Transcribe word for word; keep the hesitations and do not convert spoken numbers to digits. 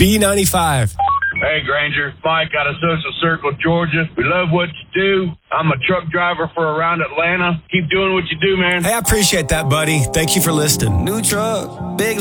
B ninety-five. Hey, Granger. Mike out of Social Circle, Georgia. We love what you do. I'm a truck driver for around Atlanta. Keep doing what you do, man. Hey, I appreciate that, buddy. Thank you for listening. New truck, big